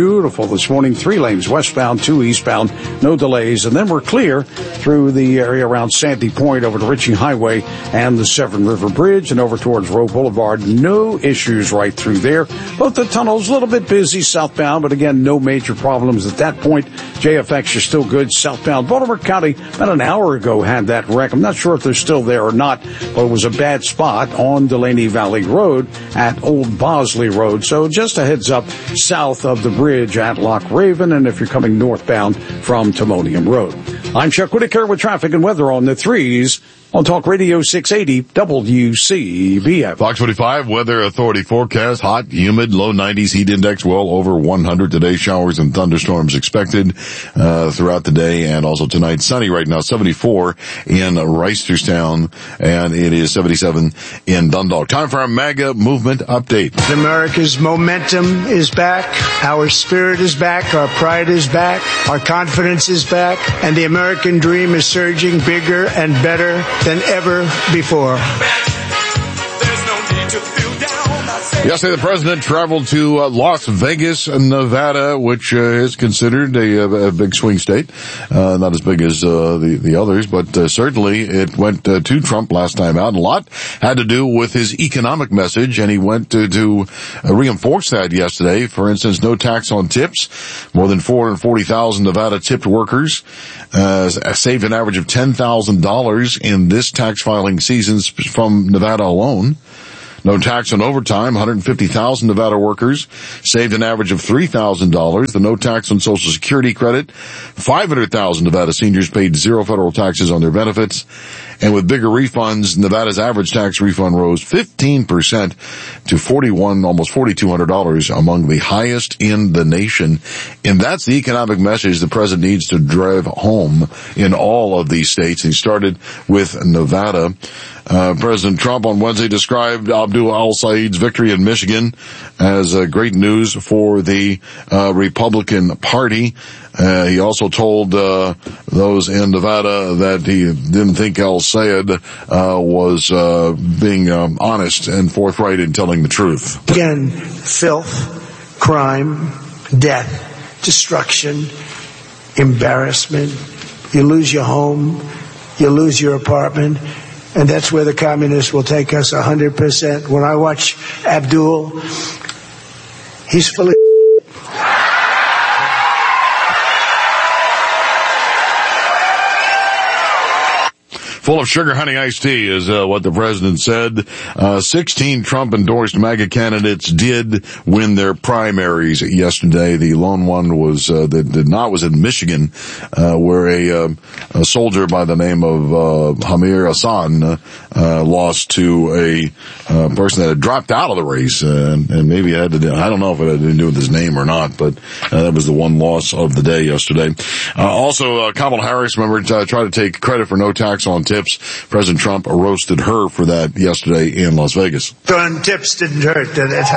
beautiful this morning. Three lanes westbound, two eastbound, no delays. And then we're clear through the area around Sandy Point over to Ritchie Highway and the Severn River Bridge and over towards Roe Boulevard. No issues right through there. Both the tunnels a little bit busy southbound, but again, no major problems at that point. J F X are still good southbound. Baltimore County about an hour ago had that wreck. I'm not sure if they're still there or not, but it was a bad spot on Delaney Valley Road at Old Bosley Road. So just a heads up south of the bridge at Loch Raven, and if you're coming northbound from Timonium Road. I'm Chuck Whitaker with traffic and weather on the threes on Talk Radio six eighty W C B F. Fox forty-five Weather Authority forecast: hot, humid, low nineties, heat index well over one hundred today. Showers and thunderstorms expected uh, throughout the day, and also tonight sunny right now. seventy-four in Reisterstown, and it is seventy-seven in Dundalk. Time for our MAGA movement update. America's momentum is back. Our spirit is back. Our pride is back. Our confidence is back. And the American dream is surging bigger and better than ever before. Yesterday, the president traveled to uh, Las Vegas, Nevada, which uh, is considered a, a big swing state. Uh, not as big as uh, the, the others, but uh, certainly it went uh, to Trump last time out. And a lot had to do with his economic message, and he went to, to uh, reinforce that yesterday. For instance, no tax on tips. More than four hundred forty thousand Nevada tipped workers uh, saved an average of ten thousand dollars in this tax filing season from Nevada alone. No tax on overtime. one hundred fifty thousand Nevada workers saved an average of three thousand dollars. The no tax on Social Security credit. five hundred thousand Nevada seniors paid zero federal taxes on their benefits. And with bigger refunds, Nevada's average tax refund rose fifteen percent to forty-one, almost forty-two hundred dollars, among the highest in the nation. And that's the economic message the president needs to drive home in all of these states. He started with Nevada. Uh, President Trump on Wednesday described Abdul al-Said's victory in Michigan as uh, great news for the uh, Republican Party. Uh, he also told uh, those in Nevada that he didn't think al-Sayed uh, was uh, being um, honest and forthright in telling the truth. Again, filth, crime, death, destruction, embarrassment. You lose your home, you lose your apartment. And that's where the communists will take us one hundred percent. When I watch Abdul, he's full of Full of sugar honey iced tea is uh, what the president said. Uh, sixteen Trump-endorsed MAGA candidates did win their primaries yesterday. The lone one was uh, that did not was in Michigan, uh, where a, uh, a soldier by the name of uh, Hamir Hassan uh, uh, lost to a uh, person that had dropped out of the race, uh, and, and maybe it had to do, I don't know if it had to do with his name or not, but uh, that was the one loss of the day yesterday. Uh, also, uh, Kamala Harris, remember, uh, tried to take credit for no tax on tips. President Trump roasted her for that yesterday in Las Vegas. On tips didn't hurt, did it?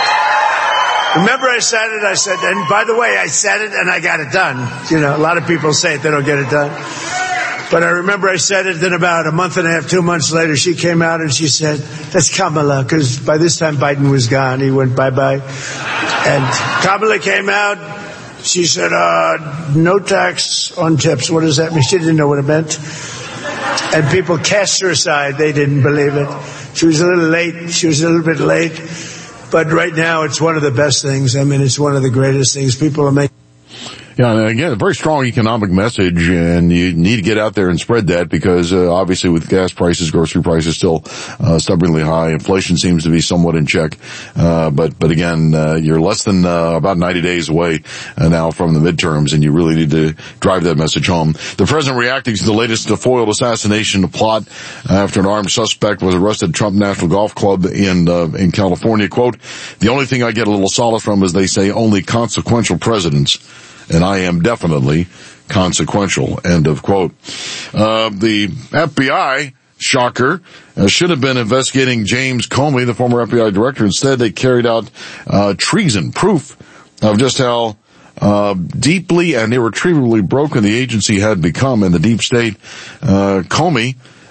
Remember I said it, I said, and by the way, I said it and I got it done. You know, a lot of people say it, they don't get it done. But I remember I said it, then about a month and a half, two months later, she came out and she said, that's Kamala, because by this time Biden was gone. He went bye-bye. And Kamala came out. She said, uh, no tax on tips. What does that mean? She didn't know what it meant. And people cast her aside. They didn't believe it. She was a little late. She was a little bit late. But right now, it's one of the best things. I mean, it's one of the greatest things. People are making. Yeah, and again, a very strong economic message, and you need to get out there and spread that because uh, obviously with gas prices, grocery prices still uh, stubbornly high, inflation seems to be somewhat in check. Uh, but but again, uh, you're less than uh, about ninety days away uh, now from the midterms, and you really need to drive that message home. The president reacting to the latest foiled assassination plot after an armed suspect was arrested at Trump National Golf Club in uh, in California. Quote, the only thing I get a little solace from is they say only consequential presidents. And I am definitely consequential. End of quote. Uh, the F B I, shocker, uh, should have been investigating James Comey, the former F B I director. Instead, they carried out uh, treason, proof of just how uh deeply and irretrievably broken the agency had become in the deep state. Uh, Comey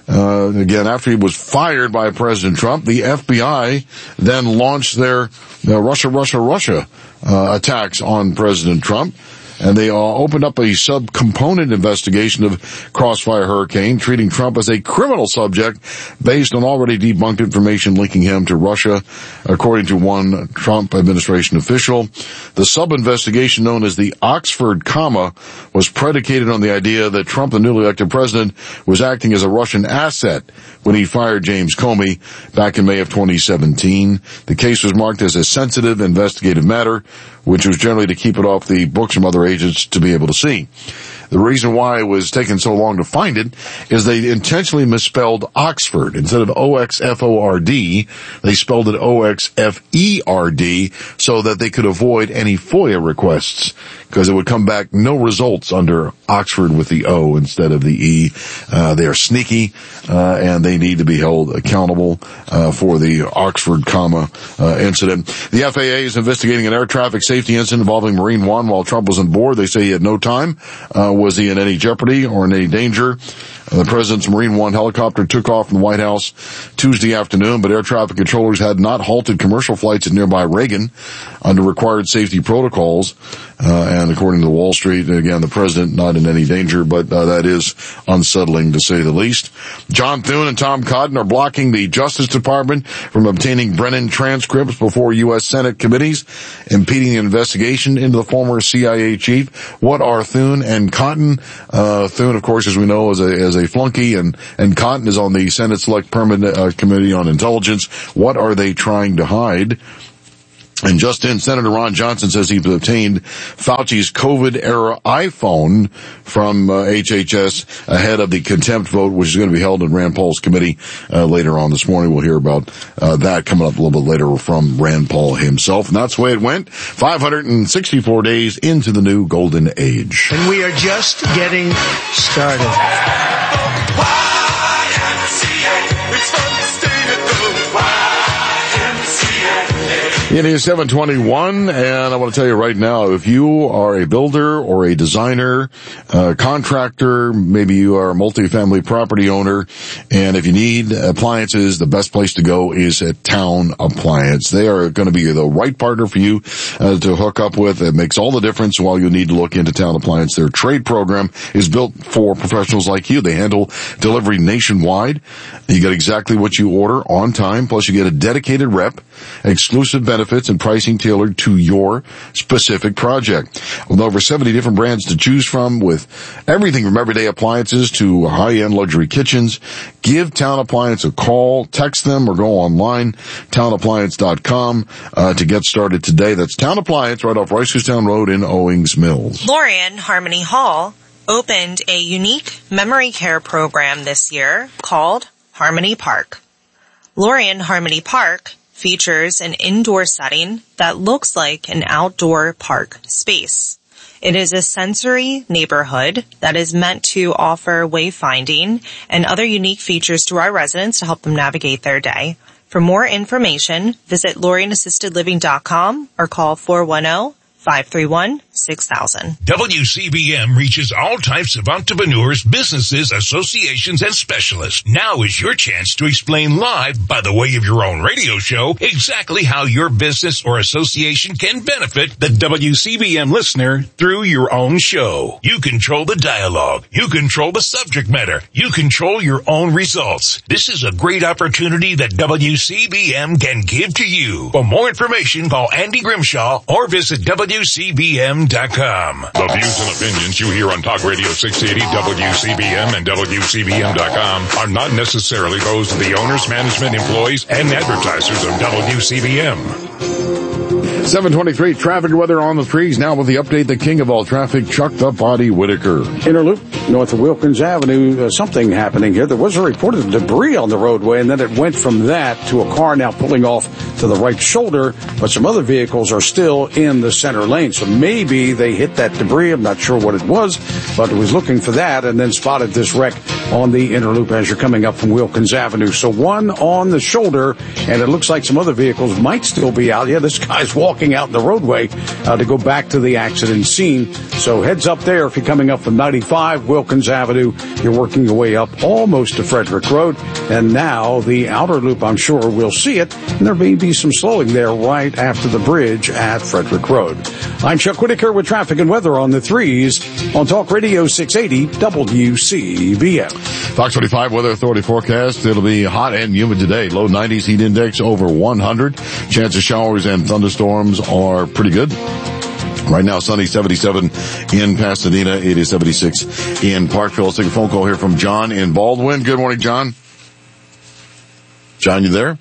Uh, again, after he was fired by President Trump, the F B I then launched their, their Russia, Russia, Russia uh, attacks on President Trump. And they uh, opened up a sub-component investigation of Crossfire Hurricane, treating Trump as a criminal subject based on already debunked information linking him to Russia, according to one Trump administration official. The sub-investigation, known as the Oxford Comma, was predicated on the idea that Trump, the newly elected president, was acting as a Russian asset when he fired James Comey back in May of twenty seventeen. The case was marked as a sensitive investigative matter, which was generally to keep it off the books from other agents to be able to see. The reason why it was taking so long to find it is they intentionally misspelled Oxford. Instead of O X F O R D, they spelled it O X F E R D so that they could avoid any FOIA requests, because it would come back no results under Oxford with the O instead of the E. Uh, they are sneaky, uh, and they need to be held accountable uh, for the Oxford comma uh, incident. The F A A is investigating an air traffic safety incident involving Marine One while Trump was on board. They say he had no time. Uh, was he in any jeopardy or in any danger? The president's Marine One helicopter took off from the White House Tuesday afternoon, but air traffic controllers had not halted commercial flights at nearby Reagan under required safety protocols. Uh, and according to Wall Street, again, the president not in any danger, but uh, that is unsettling to say the least. John Thune and Tom Cotton are blocking the Justice Department from obtaining Brennan transcripts before U S Senate committees, impeding the investigation into the former C I A chief. What are Thune and Cotton? Uh, Thune, of course, as we know, is a, is a flunky, and, and Cotton is on the Senate Select Permanent uh, Committee on Intelligence. What are they trying to hide? And just in, Senator Ron Johnson says he's obtained Fauci's COVID-era iPhone from uh, H H S ahead of the contempt vote, which is going to be held in Rand Paul's committee uh, later on this morning. We'll hear about uh, that coming up a little bit later from Rand Paul himself. And that's the way it went. five hundred sixty-four days into the new golden age. And we are just getting started. It is seven twenty-one, and I want to tell you right now, if you are a builder or a designer, uh, contractor, maybe you are a multifamily property owner, and if you need appliances, the best place to go is at Town Appliance. They are going to be the right partner for you uh, to hook up with. It makes all the difference while you need to look into Town Appliance. Their trade program is built for professionals like you. They handle delivery nationwide. You get exactly what you order on time, plus you get a dedicated rep, exclusive benefits, benefits and pricing tailored to your specific project. With over seventy different brands to choose from, with everything from everyday appliances to high-end luxury kitchens, give Town Appliance a call, text them, or go online, town appliance dot com, uh, to get started today. That's Town Appliance right off Ricerstown Road in Owings Mills. Lorien Harmony Hall opened a unique memory care program this year called Harmony Park. Lorien Harmony Park features an indoor setting that looks like an outdoor park space. It is a sensory neighborhood that is meant to offer wayfinding and other unique features to our residents to help them navigate their day. For more information, visit lorien assisted living dot com or call four one zero, five three one, six thousand. W C B M reaches all types of entrepreneurs, businesses, associations, and specialists. Now is your chance to explain live, by the way of your own radio show, exactly how your business or association can benefit the W C B M listener through your own show. You control the dialogue. You control the subject matter. You control your own results. This is a great opportunity that W C B M can give to you. For more information, call Andy Grimshaw or visit W C B M dot com. The views and opinions you hear on Talk Radio six eighty, W C B M, and W C B M dot com are not necessarily those of the owners, management, employees, and advertisers of W C B M. seven twenty-three, traffic weather on the threes. Now with the update, the king of all traffic, Chuck the Body Whitaker. Inner loop, north of Wilkins Avenue, uh, something happening here. There was a report of debris on the roadway, and then it went from that to a car now pulling off to the right shoulder, but some other vehicles are still in the center lane. So maybe they hit that debris. I'm not sure what it was, but was looking for that and then spotted this wreck on the inner loop as you're coming up from Wilkins Avenue. So one on the shoulder, and it looks like some other vehicles might still be out. Yeah, this guy's walking out in the roadway uh, to go back to the accident scene. So heads up there if you're coming up from ninety-five Wilkins Avenue. You're working your way up almost to Frederick Road. And now the outer loop, I'm sure we'll see it. And there may be some slowing there right after the bridge at Frederick Road. I'm Chuck Whitaker with traffic and weather on the threes on Talk Radio six eighty W C B M. Fox twenty-five Weather Authority forecast. It'll be hot and humid today. Low nineties, heat index over one hundred. Chance of showers and thunderstorms are pretty good. Right now, sunny, seventy-seven in Pasadena. It is seventy-six in Parkville. Let's take a phone call here from John in Baldwin. Good morning, John. John, you there?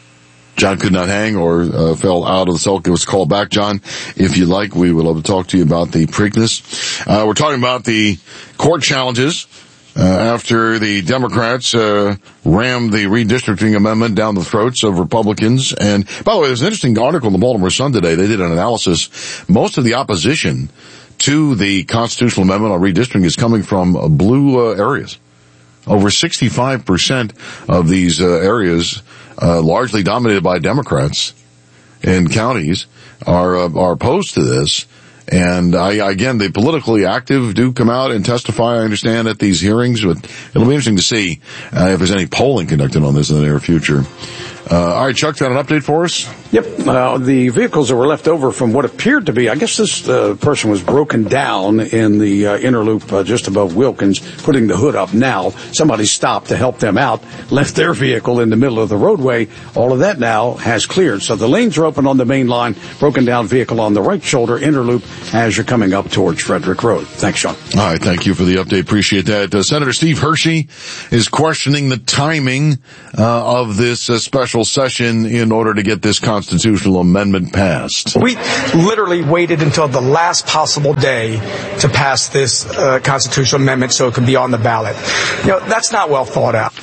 John could not hang or uh, fell out of the cell. Give us a call back, John, if you'd like. We would love to talk to you about the Preakness. Uh, we're talking about the court challenges uh, after the Democrats uh, rammed the redistricting amendment down the throats of Republicans. And, by the way, there's an interesting article in the Baltimore Sun today. They did an analysis. Most of the opposition to the constitutional amendment on redistricting is coming from uh, blue uh, areas. Over sixty-five percent of these uh, areas, uh, largely dominated by Democrats in counties, are uh, are opposed to this. And I, again, the politically active do come out and testify, I understand, at these hearings. But it'll be interesting to see uh, if there's any polling conducted on this in the near future. Uh, all right, Chuck, got an update for us? Yep. Uh, the vehicles that were left over from what appeared to be, I guess this uh, person was broken down in the uh, inner loop uh, just above Wilkins, putting the hood up now. Somebody stopped to help them out, left their vehicle in the middle of the roadway. All of that now has cleared. So the lanes are open on the main line, broken down vehicle on the right shoulder, inner loop, as you're coming up towards Frederick Road. Thanks, Sean. All right, thank you for the update. Appreciate that. Uh, Senator Steve Hershey is questioning the timing uh, of this uh, special session in order to get this constitutional amendment passed. We literally waited until the last possible day to pass this uh, constitutional amendment so it can be on the ballot. You know, that's not well thought out.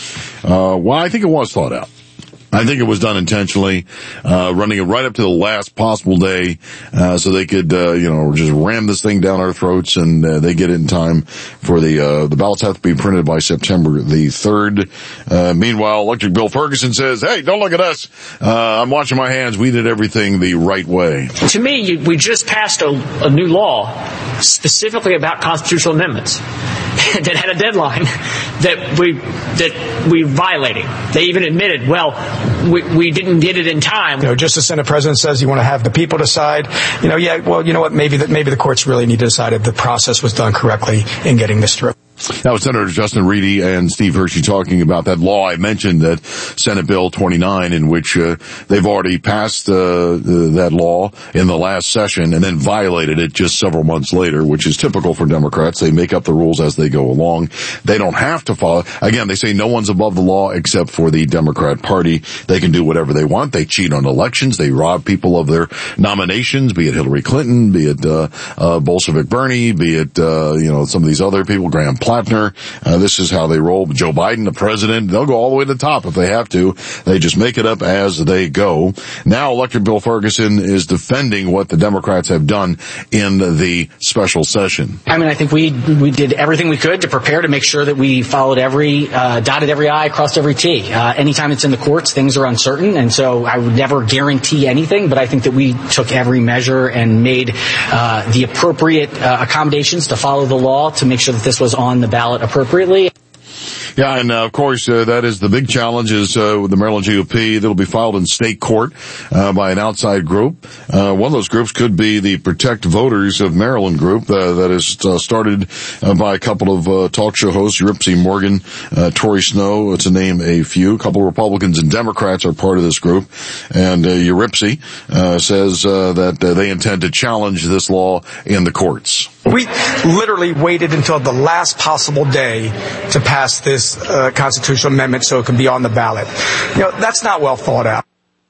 Uh, well, I think it was thought out. I think it was done intentionally, uh, running it right up to the last possible day, uh, so they could, uh, you know, just ram this thing down our throats, and uh, they get it in time for the, uh, the ballots have to be printed by September the third. Uh, meanwhile, Electric Bill Ferguson says, hey, don't look at us. Uh, I'm washing my hands. We did everything the right way. To me, you, we just passed a, a new law specifically about constitutional amendments that had a deadline that we, that we violating. They even admitted, well, We, we didn't get it in time. You know, just the Senate President says you want to have the people decide. You know, yeah, well, you know what? Maybe that maybe the courts really need to decide if the process was done correctly in getting this through. That was Senator Justin Reedy and Steve Hershey talking about that law I mentioned, that Senate Bill twenty-nine, in which uh, they've already passed uh, that law in the last session and then violated it just several months later, which is typical for Democrats. They make up the rules as they go along. They don't have to follow. Again, they say no one's above the law except for the Democrat Party. They can do whatever they want. They cheat on elections. They rob people of their nominations, be it Hillary Clinton, be it uh, uh Bolshevik Bernie, be it, uh, you know, some of these other people, Graham Plattner. Uh, this is how they roll. Joe Biden, the president, they'll go all the way to the top if they have to. They just make it up as they go. Now, Electric Bill Ferguson is defending what the Democrats have done in the special session. I mean, I think we we did everything we could to prepare to make sure that we followed every, uh, dotted every I, crossed every T. Uh, anytime it's in the courts, things are uncertain, and so I would never guarantee anything, but I think that we took every measure and made uh, the appropriate uh, accommodations to follow the law to make sure that this was on the ballot appropriately. Yeah, and uh, of course, uh, that is the big challenge is uh, with the Maryland G O P. That'll be filed in state court uh, by an outside group. Uh, one of those groups could be the Protect Voters of Maryland group uh, that is uh, started uh, by a couple of uh, talk show hosts, Ripsy Morgan, uh, Tori Snow, to name a few. A couple of Republicans and Democrats are part of this group. And uh, Ripsy uh, says uh, that uh, they intend to challenge this law in the courts. We literally waited until the last possible day to pass this uh, constitutional amendment so it can be on the ballot. You know, that's not well thought out.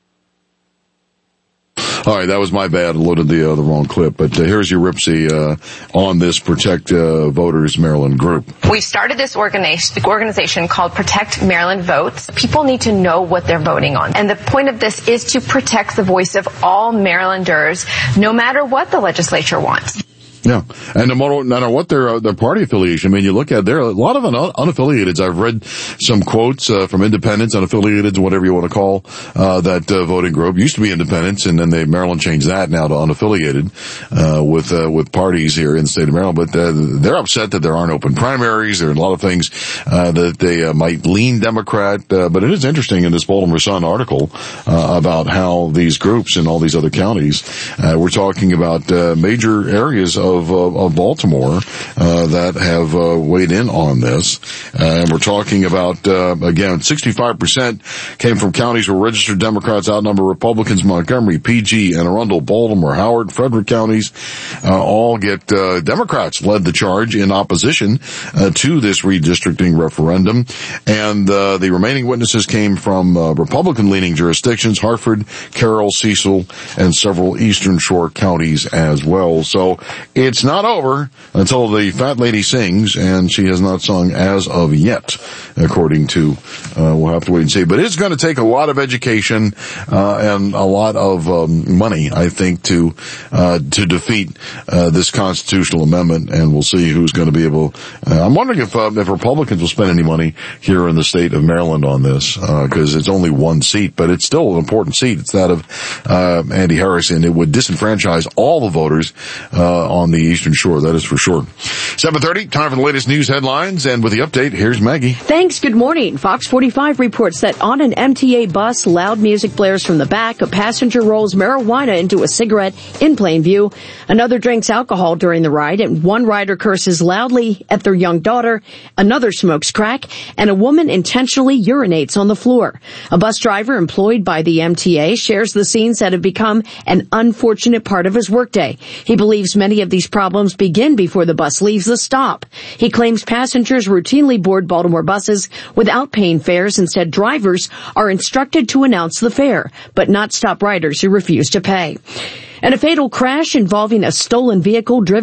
All right, that was my bad. I loaded the uh, the wrong clip. But uh, here's your Ripsy uh, on this Protect uh, Voters Maryland group. We started this organization, organization called Protect Maryland Votes. People need to know what they're voting on. And the point of this is to protect the voice of all Marylanders, no matter what the legislature wants. Yeah, and no matter, no matter what their uh, their party affiliation, I mean, you look at there are a lot of un- unaffiliateds. I've read some quotes uh, from independents, unaffiliateds, whatever you want to call uh, that uh, voting group. Used to be independents, and then they Maryland changed that now to unaffiliated uh, with uh, with parties here in the state of Maryland. But uh, they're upset that there aren't open primaries. There are a lot of things uh, that they uh, might lean Democrat. Uh, but it is interesting in this Baltimore Sun article uh, about how these groups in all these other counties. Uh, we're talking about uh, major areas of Of, uh, of Baltimore uh, that have uh, weighed in on this, uh, and we're talking about uh, again, sixty-five percent came from counties where registered Democrats outnumber Republicans. Montgomery, P G, Anne Arundel, Baltimore, Howard, Frederick counties uh, all get uh, Democrats led the charge in opposition uh, to this redistricting referendum, and uh, the remaining witnesses came from uh, Republican-leaning jurisdictions: Hartford, Carroll, Cecil, and several Eastern Shore counties as well. So it's not over until the fat lady sings, and she has not sung as of yet, according to, uh, we'll have to wait and see. But it's going to take a lot of education, uh, and a lot of, um, money, I think, to, uh, to defeat, uh, this constitutional amendment, and we'll see who's going to be able, uh, I'm wondering if, uh, if Republicans will spend any money here in the state of Maryland on this, uh, cause it's only one seat, but it's still an important seat. It's that of, uh, Andy Harris, and it would disenfranchise all the voters, uh, on the Eastern Shore, that is for sure. seven thirty, time for the latest news headlines, and with the update, here's Maggie. Thanks, good morning. Fox forty-five reports that on an M T A bus, loud music blares from the back, a passenger rolls marijuana into a cigarette in plain view, another drinks alcohol during the ride, and one rider curses loudly at their young daughter, another smokes crack, and a woman intentionally urinates on the floor. A bus driver employed by the M T A shares the scenes that have become an unfortunate part of his workday. He believes many of these problems begin before the bus leaves the stop. He claims passengers routinely board Baltimore buses without paying fares. Instead, drivers are instructed to announce the fare, but not stop riders who refuse to pay. And a fatal crash involving a stolen vehicle driven